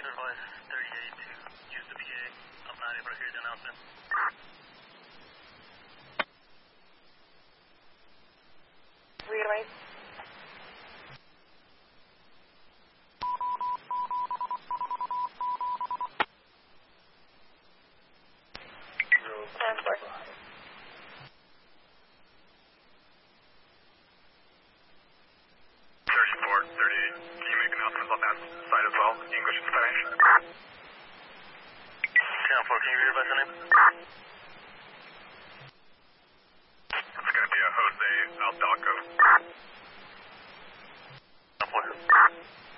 advise 38 to use the PA. I'm not able to hear the announcement. Relay. On that side as well, English and Spanish. 10-4, can you read by the name? It's going to be a Jose Aldaco. 10-4.